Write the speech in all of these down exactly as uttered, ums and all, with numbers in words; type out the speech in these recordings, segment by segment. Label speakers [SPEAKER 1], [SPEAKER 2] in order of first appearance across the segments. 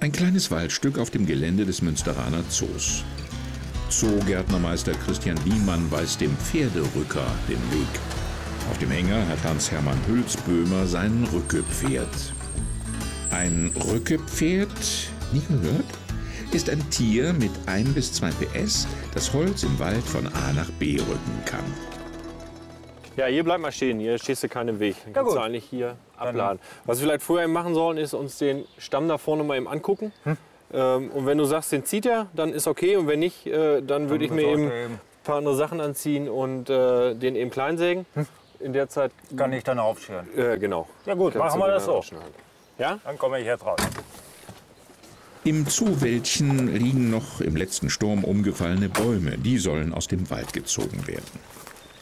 [SPEAKER 1] Ein kleines Waldstück auf dem Gelände des Münsteraner Zoos. Zoogärtnermeister Christian Wiemann weist dem Pferderücker den Weg. Auf dem Hänger hat Hans-Hermann Hülsböhmer sein Rückepferd. Ein Rückepferd, nie gehört, ist ein Tier mit ein bis zwei P S, das Holz im Wald von A nach B rücken kann.
[SPEAKER 2] Ja, hier bleib mal stehen, hier stehst du keinen Weg. Dann kannst du eigentlich hier abladen. Was wir vielleicht vorher machen sollen, ist uns den Stamm da vorne mal eben angucken. Hm? Ähm, und wenn du sagst, den zieht er, dann ist okay. Und wenn nicht, äh, dann würde ich mir eben ein paar andere Sachen anziehen und äh, den eben klein sägen. Hm? In der Zeit
[SPEAKER 3] kann ich dann aufscheren.
[SPEAKER 2] Äh, genau.
[SPEAKER 3] Ja gut, machen wir das so.
[SPEAKER 2] Ja?
[SPEAKER 3] Dann komme ich jetzt raus.
[SPEAKER 1] Im Zoowäldchen liegen noch im letzten Sturm umgefallene Bäume. Die sollen aus dem Wald gezogen werden.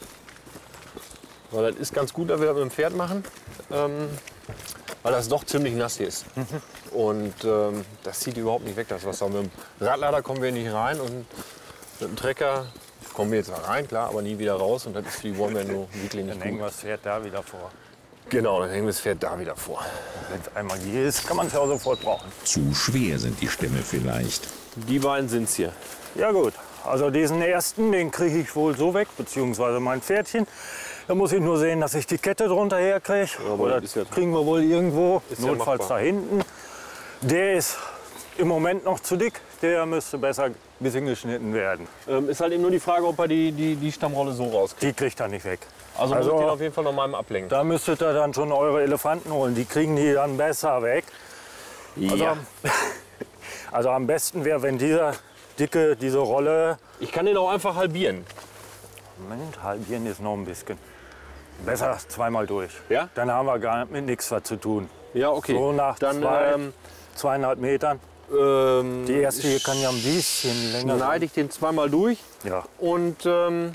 [SPEAKER 2] Weil das ist ganz gut, dass wir das mit dem Pferd machen, ähm, weil das doch ziemlich nass hier ist. Mhm. Und ähm, das zieht überhaupt nicht weg, das Wasser. Mit dem Radlader kommen wir nicht rein und mit dem Trecker kommen wir jetzt rein, klar, aber nie wieder raus. Und das ist für die Bäume nur wirklich nicht
[SPEAKER 3] Dann hängen wir das Pferd da wieder vor.
[SPEAKER 2] Genau, dann hängen wir das Pferd da wieder vor.
[SPEAKER 3] Wenn es einmal hier ist, kann man es ja auch sofort brauchen.
[SPEAKER 1] Zu schwer sind die Stämme vielleicht.
[SPEAKER 2] Die beiden sind es hier.
[SPEAKER 3] Ja gut, also diesen ersten, den kriege ich wohl so weg, beziehungsweise mein Pferdchen. Da muss ich nur sehen, dass ich die Kette drunter herkriege.
[SPEAKER 2] Ja,
[SPEAKER 3] Oder
[SPEAKER 2] das ja
[SPEAKER 3] kriegen wir wohl irgendwo,
[SPEAKER 2] ist ja
[SPEAKER 3] notfalls
[SPEAKER 2] machbar.
[SPEAKER 3] da hinten. Der ist im Moment noch zu dick. Der müsste besser ein bisschen geschnitten werden.
[SPEAKER 2] Ähm, ist halt eben nur die Frage, ob er die, die, die Stammrolle so rauskriegt.
[SPEAKER 3] Die kriegt er nicht weg.
[SPEAKER 2] Also, also muss ich den auf jeden Fall noch mal ablenken.
[SPEAKER 3] Da müsstet ihr dann schon eure Elefanten holen. Die kriegen die dann besser weg. Also,
[SPEAKER 2] Ja.
[SPEAKER 3] also am besten wäre, wenn dieser dicke, diese Rolle...
[SPEAKER 2] Ich kann den auch einfach halbieren.
[SPEAKER 3] Moment, halbieren ist noch ein bisschen. Besser zweimal durch.
[SPEAKER 2] Ja?
[SPEAKER 3] Dann haben wir gar mit nichts was zu tun.
[SPEAKER 2] Ja, okay.
[SPEAKER 3] So nach
[SPEAKER 2] Dann
[SPEAKER 3] zwei,
[SPEAKER 2] ähm,
[SPEAKER 3] zweieinhalb Metern.
[SPEAKER 2] ähm,
[SPEAKER 3] Die erste hier kann ja ein bisschen länger sein.
[SPEAKER 2] schneide ich den zweimal durch.
[SPEAKER 3] Ja.
[SPEAKER 2] Und ähm,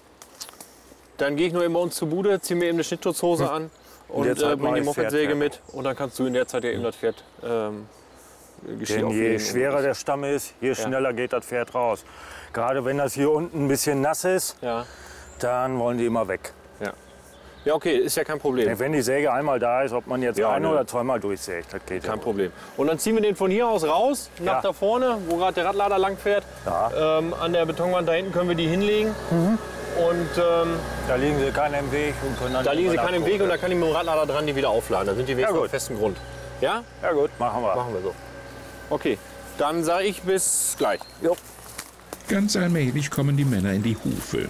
[SPEAKER 2] dann gehe ich nur eben bei uns zur Bude, ziehe mir eben eine Schnittschutzhose
[SPEAKER 3] Hm.
[SPEAKER 2] an und
[SPEAKER 3] der Zeit
[SPEAKER 2] äh,
[SPEAKER 3] mach
[SPEAKER 2] bringe die
[SPEAKER 3] ich
[SPEAKER 2] Mopedsäge
[SPEAKER 3] Pferd
[SPEAKER 2] mit. Und dann kannst du in der Zeit ja eben das Pferd ähm, Geschirr
[SPEAKER 3] Denn je
[SPEAKER 2] auflegen.
[SPEAKER 3] schwerer der Stamm ist, je schneller geht das Pferd raus. Gerade wenn das hier unten ein bisschen nass ist,
[SPEAKER 2] Ja.
[SPEAKER 3] dann wollen die immer weg.
[SPEAKER 2] Ja. Ja, okay, ist ja kein Problem.
[SPEAKER 3] Wenn die Säge einmal da ist, ob man jetzt
[SPEAKER 2] Ja,
[SPEAKER 3] ein-
[SPEAKER 2] ne.
[SPEAKER 3] oder zweimal durchsägt, das geht ja
[SPEAKER 2] Kein
[SPEAKER 3] wohl.
[SPEAKER 2] Problem. Und dann ziehen wir den von hier aus raus, nach
[SPEAKER 3] Ja.
[SPEAKER 2] da vorne, wo gerade der Radlader lang fährt.
[SPEAKER 3] Ja.
[SPEAKER 2] Ähm, an der Betonwand da hinten können wir die hinlegen. Und ähm,
[SPEAKER 3] Da liegen sie keinen im Weg und können dann
[SPEAKER 2] da liegen sie
[SPEAKER 3] über
[SPEAKER 2] keinen im
[SPEAKER 3] Nacht
[SPEAKER 2] Weg und da kann ich mit dem Radlader dran die wieder aufladen. Da sind die wenigstens
[SPEAKER 3] gut.
[SPEAKER 2] auf festem Grund. Ja?
[SPEAKER 3] Ja gut, machen wir.
[SPEAKER 2] Machen wir so. Okay, dann sage ich bis gleich.
[SPEAKER 3] Jo.
[SPEAKER 1] Ganz allmählich kommen die Männer in die Hufe.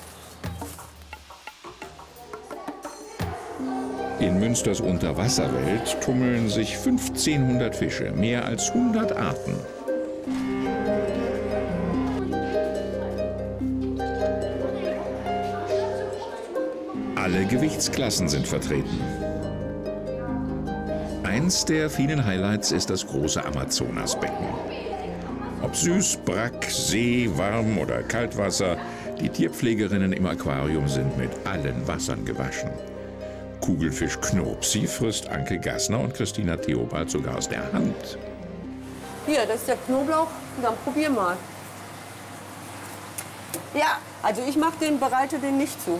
[SPEAKER 1] In Münsters Unterwasserwelt tummeln sich fünfzehnhundert Fische, mehr als hundert Arten. Alle Gewichtsklassen sind vertreten. Eins der vielen Highlights ist das große Amazonasbecken. Ob süß, brack, See, warm oder Kaltwasser, die Tierpflegerinnen im Aquarium sind mit allen Wassern gewaschen. Kugelfisch Knopsi frisst Anke Gassner und Christina Theobald sogar aus der Hand.
[SPEAKER 4] Hier, das ist der Knoblauch. Dann probier mal. Ja, also ich mach den, bereite den nicht zu.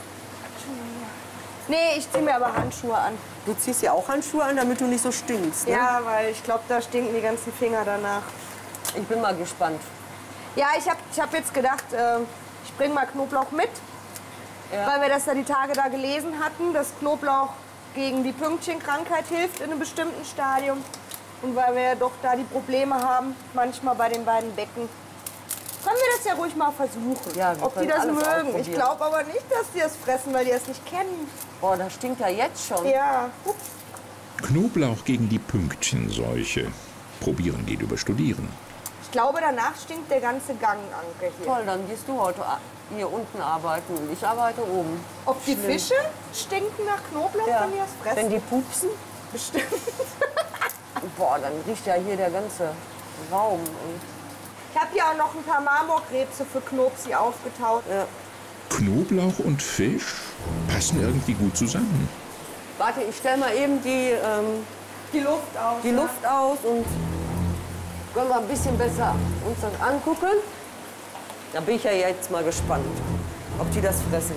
[SPEAKER 5] Nee, ich ziehe mir aber Handschuhe an.
[SPEAKER 4] Du ziehst ja auch Handschuhe an, damit du nicht so stinkst, ne?
[SPEAKER 5] Ja, weil ich glaube, da stinken die ganzen Finger danach.
[SPEAKER 4] Ich bin mal gespannt.
[SPEAKER 5] Ja, ich habe ich hab jetzt gedacht, äh, ich bringe mal Knoblauch mit.
[SPEAKER 4] Ja.
[SPEAKER 5] Weil wir das ja die Tage da gelesen hatten, dass Knoblauch gegen die Pünktchenkrankheit hilft in einem bestimmten Stadium. Und weil wir ja doch da die Probleme haben, manchmal bei den beiden Becken. Können wir das ja ruhig mal versuchen,
[SPEAKER 4] Ja, wir
[SPEAKER 5] ob die
[SPEAKER 4] können
[SPEAKER 5] das
[SPEAKER 4] alles
[SPEAKER 5] mögen. Ich
[SPEAKER 4] ausprobieren.
[SPEAKER 5] glaube aber nicht, dass die das fressen, weil die das nicht kennen.
[SPEAKER 4] Boah, das stinkt ja jetzt schon.
[SPEAKER 5] Ja, ups.
[SPEAKER 1] Knoblauch gegen die Pünktchenseuche. Probieren geht über Studieren.
[SPEAKER 5] Ich glaube, danach stinkt der ganze Gang, Anke, hier.
[SPEAKER 4] Toll, dann gehst du heute a- hier unten arbeiten und ich arbeite oben.
[SPEAKER 5] Ob die
[SPEAKER 4] Schlimm.
[SPEAKER 5] Fische stinken nach Knoblauch,
[SPEAKER 4] Ja.
[SPEAKER 5] wenn die das fressen?
[SPEAKER 4] Wenn die pupsen,
[SPEAKER 5] Bestimmt.
[SPEAKER 4] boah, dann riecht ja hier der ganze Raum. Und
[SPEAKER 5] Ich habe hier auch noch ein paar Marmorkrebse für Knopsi aufgetaut.
[SPEAKER 4] ja.
[SPEAKER 1] Knoblauch und Fisch passen irgendwie gut zusammen.
[SPEAKER 4] Warte, ich stelle mal eben die, ähm,
[SPEAKER 5] Die Luft aus.
[SPEAKER 4] die
[SPEAKER 5] ja.
[SPEAKER 4] Luft aus und können wir ein bisschen besser uns das angucken. Da bin ich ja jetzt mal gespannt, ob die das fressen.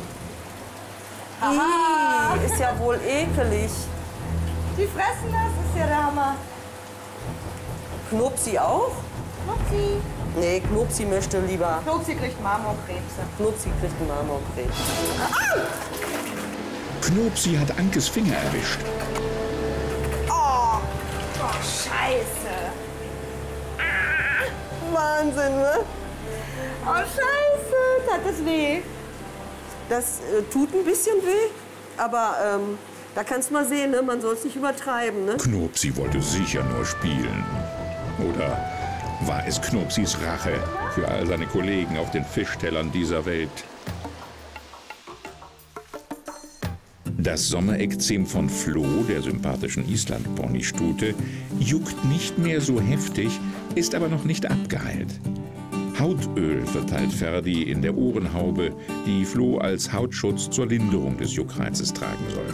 [SPEAKER 4] Ih, ist ja wohl ekelig.
[SPEAKER 5] Die fressen das, ist ja der Hammer.
[SPEAKER 4] Knopsi auch?
[SPEAKER 5] Knopsi.
[SPEAKER 4] Nee, Knopsi möchte lieber.
[SPEAKER 5] Knopsi kriegt Marmorkrebse.
[SPEAKER 4] Knopsi kriegt einen Marmorkrebs.
[SPEAKER 1] Knopsi hat Ankes Finger erwischt.
[SPEAKER 5] Oh, oh Scheiße.
[SPEAKER 4] Wahnsinn, ne?
[SPEAKER 5] Oh, Scheiße. Tat das weh?
[SPEAKER 4] Das äh, tut ein bisschen weh, aber ähm, da kannst du mal sehen, ne? Man soll es nicht übertreiben. Ne?
[SPEAKER 1] Knopsi wollte sicher nur spielen. Oder war es Knopsis Rache für all seine Kollegen auf den Fischtellern dieser Welt? Das Sommerekzem von Flo, der sympathischen Island-Pony-Stute, juckt nicht mehr so heftig, ist aber noch nicht abgeheilt. Hautöl verteilt Ferdi in der Ohrenhaube, die Flo als Hautschutz zur Linderung des Juckreizes tragen soll.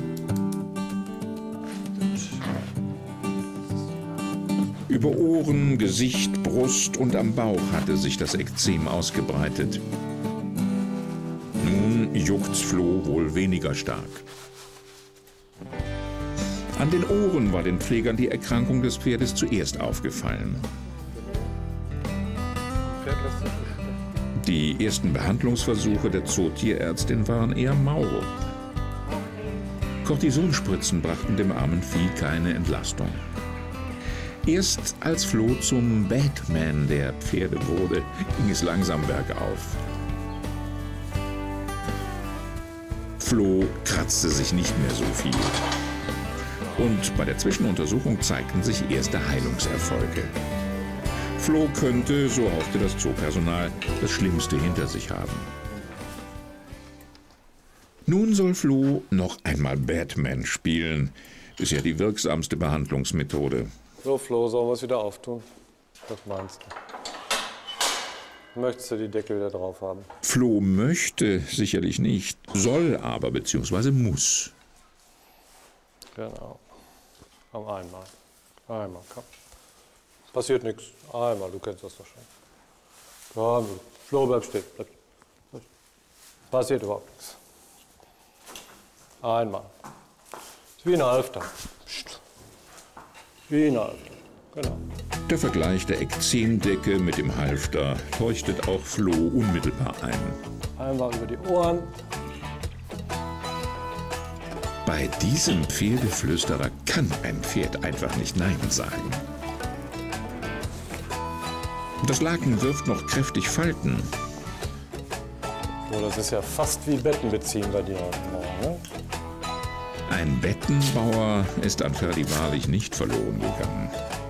[SPEAKER 1] Über Ohren, Gesicht, Brust und am Bauch hatte sich das Ekzem ausgebreitet. Nun juckt's Flo wohl weniger stark. An den Ohren war den Pflegern die Erkrankung des Pferdes zuerst aufgefallen. Die ersten Behandlungsversuche der Zootierärztin waren eher mau. Kortisonspritzen brachten dem armen Vieh keine Entlastung. Erst als Flo zum Batman der Pferde wurde, ging es langsam bergauf. Flo kratzte sich nicht mehr so viel. Und bei der Zwischenuntersuchung zeigten sich erste Heilungserfolge. Flo könnte, so hoffte das Zoopersonal, das Schlimmste hinter sich haben. Nun soll Flo noch einmal Batman spielen. Ist ja die wirksamste Behandlungsmethode.
[SPEAKER 2] So, Flo, sollen wir es wieder auftun? Was meinst du? Möchtest du die Deckel wieder drauf haben?
[SPEAKER 1] Flo möchte sicherlich nicht, soll aber, beziehungsweise muss.
[SPEAKER 2] Genau. Am einmal. Einmal, komm. Passiert nichts. Einmal, du kennst das doch schon. Komm, Flo, bleib stehen. Bleib. Passiert überhaupt nichts. Einmal. Ist wie ein Halfter. Psst. Wie ein Halfter. Genau.
[SPEAKER 1] Der Vergleich der Ekzemdecke mit dem Halfter leuchtet auch Flo unmittelbar ein.
[SPEAKER 2] Einmal über die Ohren.
[SPEAKER 1] Bei diesem Pferdeflüsterer kann ein Pferd einfach nicht Nein sagen. Das Laken wirft noch kräftig Falten.
[SPEAKER 2] Oh, das ist ja fast wie Betten beziehen bei dir heute Morgen, ne?
[SPEAKER 1] Ein Bettenbauer ist an Ferdi wahrlich nicht verloren gegangen.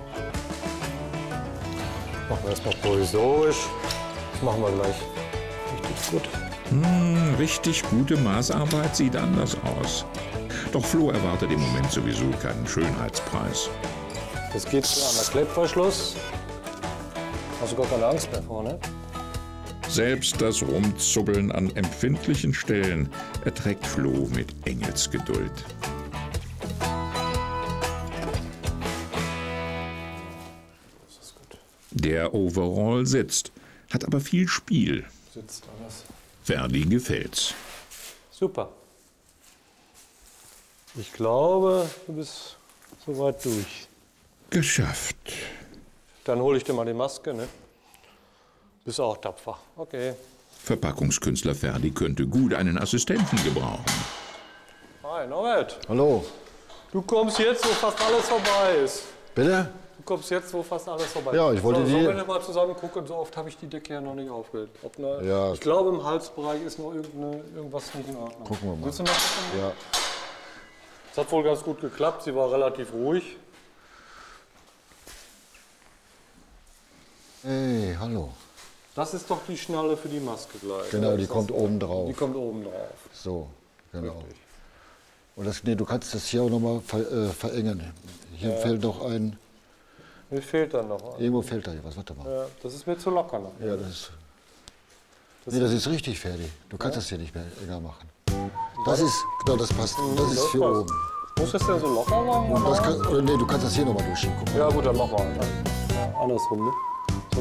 [SPEAKER 2] Machen wir erstmal provisorisch. Das machen wir gleich richtig gut.
[SPEAKER 1] Hm, richtig gute Maßarbeit sieht anders aus. Doch Flo erwartet im Moment sowieso keinen Schönheitspreis.
[SPEAKER 2] Jetzt geht's an der Klettverschluss. Hast du gar keine Angst mehr vor, ne?
[SPEAKER 1] Selbst das Rumzubbeln an empfindlichen Stellen erträgt Flo mit Engelsgeduld.
[SPEAKER 2] Das ist gut.
[SPEAKER 1] Der Overall sitzt, hat aber viel Spiel.
[SPEAKER 2] Sitzt alles.
[SPEAKER 1] Ferdi gefällt's.
[SPEAKER 2] Super. Ich glaube, du bist soweit durch.
[SPEAKER 1] Geschafft.
[SPEAKER 2] Dann hole ich dir mal die Maske, ne? Bist auch tapfer. Okay.
[SPEAKER 1] Verpackungskünstler Ferdi könnte gut einen Assistenten gebrauchen.
[SPEAKER 2] Hi, Norbert.
[SPEAKER 6] Hallo.
[SPEAKER 2] Du kommst jetzt, wo fast alles vorbei ist.
[SPEAKER 6] Bitte?
[SPEAKER 2] Du kommst jetzt, wo fast alles vorbei ist.
[SPEAKER 6] Ja, ich wollte
[SPEAKER 2] so,
[SPEAKER 6] die-
[SPEAKER 2] Sollen wir mal zusammen gucken? So oft habe ich die Decke ja noch nicht aufgehört. Ob ne,
[SPEAKER 6] Ja.
[SPEAKER 2] Ich glaube, im Halsbereich ist noch irgendeine, irgendwas nicht in Ordnung.
[SPEAKER 6] Gucken wir mal.
[SPEAKER 2] Willst du noch gucken?
[SPEAKER 6] Ja.
[SPEAKER 2] Es hat wohl ganz gut geklappt. Sie war relativ ruhig.
[SPEAKER 6] Hey, hallo.
[SPEAKER 2] Das ist doch die Schnalle für die Maske gleich.
[SPEAKER 6] Genau,
[SPEAKER 2] oder?
[SPEAKER 6] die
[SPEAKER 2] Ist
[SPEAKER 6] kommt
[SPEAKER 2] das-
[SPEAKER 6] oben drauf.
[SPEAKER 2] Die kommt oben drauf.
[SPEAKER 6] So, genau.
[SPEAKER 2] Richtig.
[SPEAKER 6] Und das, nee, du kannst das hier auch noch mal ver, äh, verengen. Hier fällt noch ein,
[SPEAKER 2] Mir fehlt dann noch was.
[SPEAKER 6] irgendwo fällt da hier was. Warte mal.
[SPEAKER 2] Ja, das ist mir zu locker noch.
[SPEAKER 6] Ja, das ist,
[SPEAKER 2] Das
[SPEAKER 6] nee, das ist richtig fertig. Du kannst das hier nicht mehr enger machen. Das ist, genau, das passt. Das ist für
[SPEAKER 2] passt.
[SPEAKER 6] oben.
[SPEAKER 2] Muss das denn so locker machen?
[SPEAKER 6] Und das kann, oder nee, du kannst das hier noch mal durchschieben. Guck mal.
[SPEAKER 2] Ja gut, dann machen wir halt. Ja, andersrum, ne?